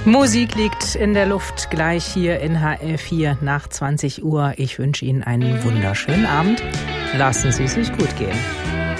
Musik liegt in der Luft, gleich hier in HR4 nach 20 Uhr. Ich wünsche Ihnen einen wunderschönen Abend. Lassen Sie es sich gut gehen.